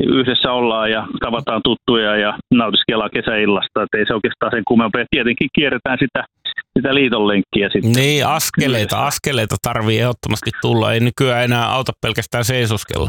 yhdessä ollaan ja tavataan tuttuja ja nautiskellaan kesäillasta. Että ei se oikeastaan sen kummempaa. Tietenkin kierretään sitä liitonlenkkiä sitten. Niin, askeleita tarvii ehdottomasti tulla. Ei nykyään enää auta pelkästään seisoskella.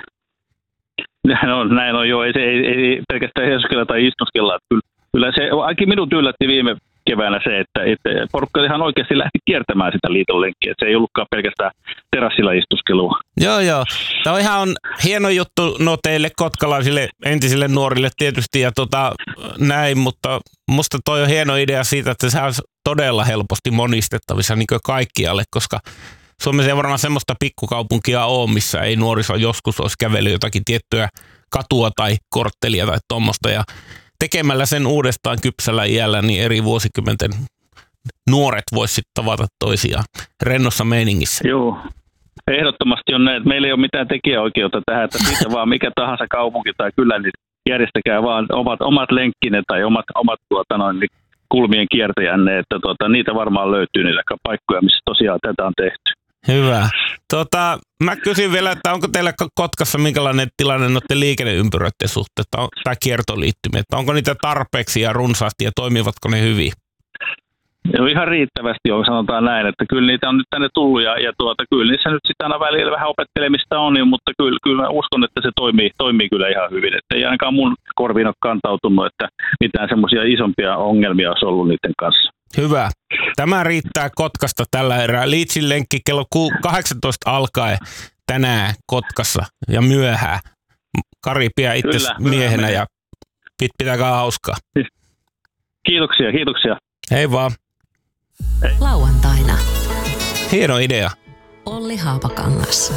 Näin on jo. Ei pelkästään seisoskella tai istuskella. Kyllä se ainakin minut yllätti viime keväänä se, että porukka ihan oikeasti lähti kiertämään sitä liitonlenkkiä. Se ei ollutkaan pelkästään terassilla istuskelua. Joo. Tämä on ihan hieno juttu teille kotkalaisille entisille nuorille tietysti ja näin, mutta musta toi on hieno idea siitä, että se on todella helposti monistettavissa niin kuin kaikkialle, koska Suomessa ei varmaan semmoista pikkukaupunkia ole, missä ei nuoriso joskus olisi kävellyt jotakin tiettyä katua tai korttelia tai tuommoista ja tekemällä sen uudestaan kypsällä iällä, niin eri vuosikymmenten nuoret voisivat sitten tavata toisiaan rennossa meiningissä. Joo, ehdottomasti on näin, että meillä ei ole mitään tekijäoikeutta tähän, että siitä vaan mikä tahansa kaupunki tai kylä, niin järjestäkää vaan omat lenkkine tai omat kulmien kiertäjänne, että niitä varmaan löytyy niitä paikkoja, missä tosiaan tätä on tehty. Hyvä. Mä kysyn vielä, että onko teillä Kotkassa minkälainen tilanne noiden liikenneympyröiden suhteen tai kiertoliittymät? Onko niitä tarpeeksi ja runsaasti ja toimivatko ne hyvin? Joo, ihan riittävästi on, sanotaan näin, että kyllä niitä on nyt tänne tullut ja kyllä niissä nyt sitten aina välillä vähän opettelemista on, mutta kyllä mä uskon, että se toimii kyllä ihan hyvin. Että ei ainakaan mun korviin ole kantautunut, että mitään semmoisia isompia ongelmia olisi ollut niiden kanssa. Hyvä. Tämä riittää Kotkasta tällä erää. Leedsin lenkki kello 18 alkaen tänään Kotkassa ja myöhään. Kari pidä itse miehenä ja pitäkää hauskaa. Kiitoksia. Hei vaan. Hei. Lauantaina. Hieno idea. Olli Haapakangas.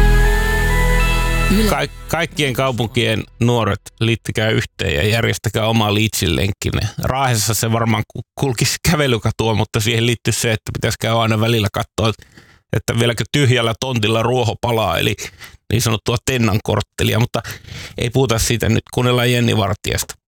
Kaikkien kaupunkien nuoret liittykää yhteen ja järjestäkää oma Leedsin lenkkinne. Raahessa se varmaan kulkisi kävelykatua, mutta siihen liittyy se, että pitäisi käydä aina välillä katsoa, että vieläkö tyhjällä tontilla ruoho palaa, eli niin sanottua tennankorttelia, mutta ei puhuta siitä nyt, kuunnellaan Jenni Vartiasta.